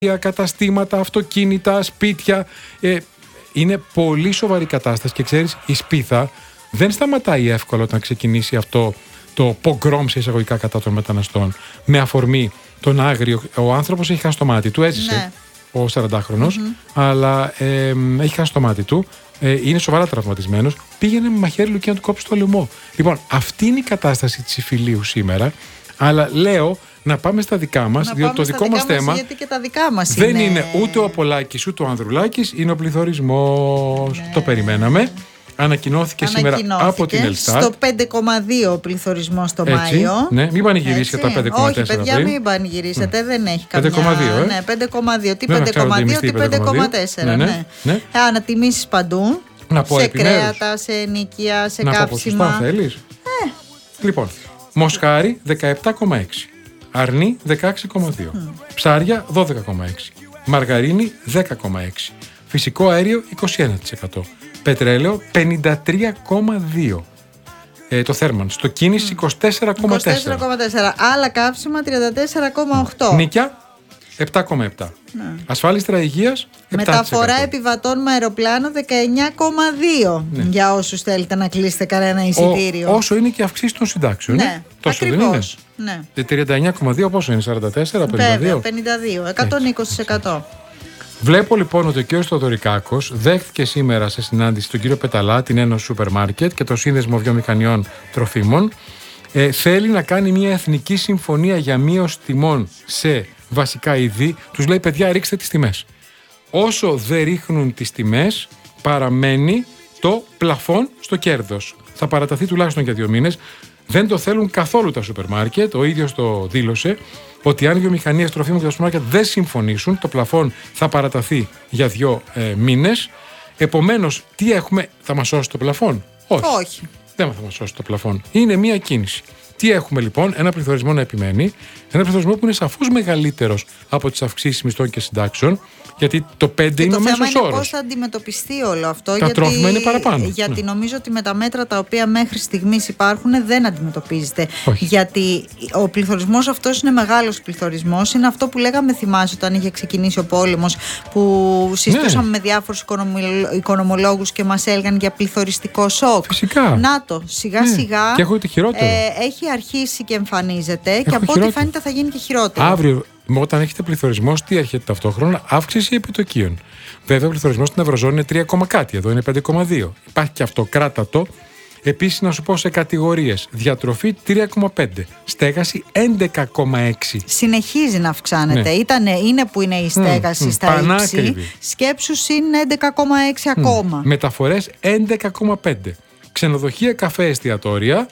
καταστήματα, αυτοκίνητα, σπίτια. Είναι πολύ σοβαρή κατάσταση και ξέρεις, η σπίθα δεν σταματάει εύκολα όταν ξεκινήσει αυτό το πογκρόμ σε εισαγωγικά κατά των μεταναστών. Με αφορμή τον άγριο, ο άνθρωπος έχει χάσει το μάτι του, έζησε. Ναι. Ο 40χρονος, αλλά έχει χάσει το μάτι του, είναι σοβαρά τραυματισμένος, πήγαινε με μαχαίρι λουκί να του κόψει το λαιμό. Λοιπόν, αυτή είναι η κατάσταση της Ιφιλίου σήμερα, αλλά λέω να πάμε στα δικά μας, διότι το δικό μας θέμα γιατί και τα δικά μας δεν είναι ούτε ο Απολάκης ούτε ο Ανδρουλάκης, είναι ο πληθωρισμός. Ναι. Το περιμέναμε. Ανακοινώθηκε σήμερα από την Ελστάτ. Στο 5,2 ο πληθωρισμός το Μάιο. Ναι, μην πανηγυρίσετε τα 5,4. Όχι, παιδιά, μην πανηγυρίσετε, δεν έχει καμιά. 5,2. Ναι, 5,2. Τι 5,2, τι 5,4. Ναι. Ανατιμήσεις παντού. Σε κρέατα, σε ενοικία, σε κάψιμα. Να πω ποσοστά θέλεις. Λοιπόν, μοσχάρι 17,6. Αρνί 16,2. Ψάρια 12,6. Μαργαρίνη 10,6. Φυσικό αέριο 21%. Πετρέλαιο 53,2. Το θέρμαν. Στο κίνηση 24,4. Άλλα καύσιμα 34,8. Νίκια 7,7. Ασφάλιστρα υγείας 7%. Μεταφορά επιβατών με αεροπλάνο 19,2. Για όσους θέλετε να κλείσετε κανένα εισιτήριο. Όσο είναι και αυξήσεις των συντάξεων. Ναι, τόσο ακριβώς. Δεν είναι. 39,2 πόσο είναι, 44, 52. Βέβαια, 52, 120%. Βλέπω λοιπόν ότι ο κ. Θοδωρικάκος δέχθηκε σήμερα σε συνάντηση τον κύριο Πεταλά, την Ένωση Σούπερ Μάρκετ και το Σύνδεσμο Βιομηχανιών Τροφίμων. Θέλει να κάνει μια εθνική συμφωνία για μείωση τιμών σε βασικά είδη. Τους λέει, παιδιά, ρίξτε τις τιμές. Όσο δεν ρίχνουν τις τιμές, παραμένει το πλαφόν στο κέρδος. Θα παραταθεί τουλάχιστον για 2 μήνες. Δεν το θέλουν καθόλου τα σούπερ μάρκετ. Ο ίδιος το δήλωσε ότι αν οι βιομηχανίες τροφίμων και τα σούπερ μάρκετ δεν συμφωνήσουν, το πλαφόν θα παραταθεί για 2 μήνες. Επομένως, τι έχουμε, θα μας σώσει το πλαφόν? Όχι. Δεν θα μας σώσει το πλαφόν. Είναι μία κίνηση. Τι έχουμε λοιπόν? Ένα πληθωρισμό να επιμένει. Ένα πληθωρισμό που είναι σαφώς μεγαλύτερος από τις αυξήσεις μισθών και συντάξεων. Γιατί το 5 είναι ο μέσος όρος. Το θέμα είναι πώς θα αντιμετωπιστεί όλο αυτό. Τα τρόφιμα είναι παραπάνω. Γιατί νομίζω ότι με τα μέτρα τα οποία μέχρι στιγμής υπάρχουν δεν αντιμετωπίζεται. Όχι. Γιατί ο πληθωρισμός αυτός είναι μεγάλος πληθωρισμός. Είναι αυτό που λέγαμε, θυμάσαι, όταν είχε ξεκινήσει ο πόλεμος, που συζητούσαμε με διάφορους οικονομολόγους και μας έλεγαν για πληθωριστικό σοκ. Φυσικά. Να το, σιγά σιγά. Και έχω ότι χειρότερο. Έχει αρχίσει και εμφανίζεται και από ό,τι φαίνεται θα γίνει και χειρότερο. Αύριο, όταν έχετε πληθωρισμό, τι έρχεται ταυτόχρονα? Αύξηση επιτοκίων. Βέβαια, ο πληθωρισμός στην Ευρωζώνη είναι 3, κάτι, εδώ είναι 5,2. Υπάρχει και αυτό, κράτατο. Επίσης, να σου πω σε κατηγορίες. Διατροφή 3,5. Στέγαση 11,6. Συνεχίζει να αυξάνεται. Είναι που είναι η στέγαση στα ύψη. Σκέψου είναι 11,6 ακόμα. Μεταφορές 11,5. Ξενοδοχεία, καφέ, εστιατόρια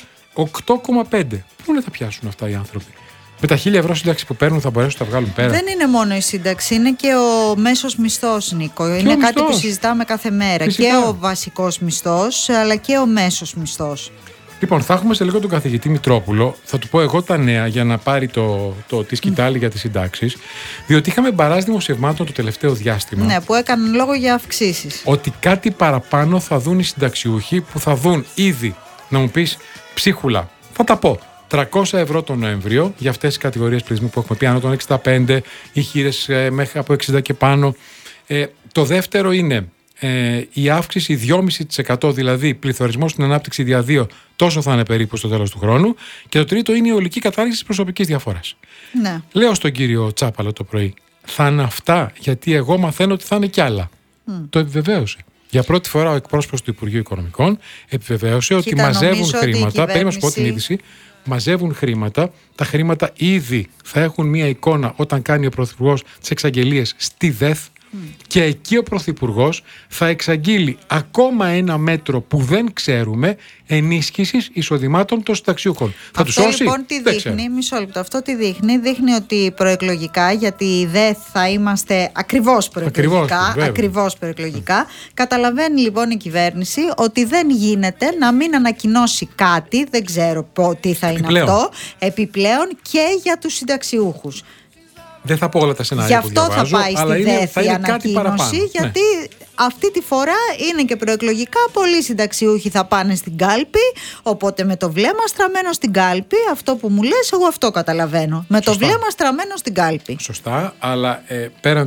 8,5. Πού να τα πιάσουν αυτά οι άνθρωποι? Με τα 1.000 ευρώ σύνταξη που παίρνουν θα μπορέσουν να τα βγάλουν πέρα? Δεν είναι μόνο η σύνταξη, είναι και ο μέσος μισθός, Νίκο. Είναι κάτι που συζητάμε κάθε μέρα. Φυσικά. Και ο βασικός μισθός, αλλά και ο μέσος μισθός. Λοιπόν, θα έχουμε σε λίγο τον καθηγητή Μητρόπουλο. Θα του πω εγώ τα νέα για να πάρει τη σκητάλη για τις συντάξεις. Διότι είχαμε μπαράζ δημοσιευμάτων το τελευταίο διάστημα. Ναι, που έκαναν λόγο για αυξήσεις. Ότι κάτι παραπάνω θα δουν οι συνταξιούχοι, που θα δουν ήδη, να μου πεις, ψίχουλα. Θα τα πω. 300 ευρώ τον Νοέμβριο για αυτές τις κατηγορίες πληθυσμού που έχουμε πει, άνω των 65, οι χείρες μέχρι από 60 και πάνω. Το δεύτερο είναι η αύξηση 2,5%, δηλαδή πληθωρισμός στην ανάπτυξη δια 2, τόσο θα είναι περίπου στο τέλος του χρόνου. Και το τρίτο είναι η ολική κατάργηση της προσωπικής διαφοράς. Ναι. Λέω στον κύριο Τσάπαλο το πρωί, θα είναι αυτά, γιατί εγώ μαθαίνω ότι θα είναι κι άλλα. Το επιβεβαίωσε. Για πρώτη φορά ο εκπρόσωπος του Υπουργείου Οικονομικών επιβεβαίωσε ότι μαζεύουν χρήματα. Πρέπει να σου πω την είδηση. Μαζεύουν χρήματα. Τα χρήματα ήδη θα έχουν μία εικόνα όταν κάνει ο Πρωθυπουργός τις εξαγγελίες στη ΔΕΘ. Και εκεί ο Πρωθυπουργός θα εξαγγείλει ακόμα ένα μέτρο που δεν ξέρουμε, ενίσχυσης εισοδημάτων των συνταξιούχων. Θα τους σώσει? Λοιπόν τι δείχνει, μισό λεπτό, αυτό τι δείχνει? Δείχνει ότι προεκλογικά, γιατί δεν θα είμαστε ακριβώς προεκλογικά, καταλαβαίνει λοιπόν η κυβέρνηση ότι δεν γίνεται να μην ανακοινώσει κάτι, δεν ξέρω τι θα είναι αυτό, επιπλέον και για τους συνταξιούχους. Δεν θα πω όλα τα σενάρια που διαβάζω, γι' αυτό θα πάει στη ΔΕΘ η ανακοίνωση, γιατί αυτή τη φορά είναι και προεκλογικά. Πολλοί συνταξιούχοι θα πάνε στην κάλπη. Οπότε με το βλέμμα στραμμένο στην κάλπη, αυτό που μου λες, εγώ αυτό καταλαβαίνω. Με το βλέμμα στραμμένο στην κάλπη. Σωστά, αλλά πέραν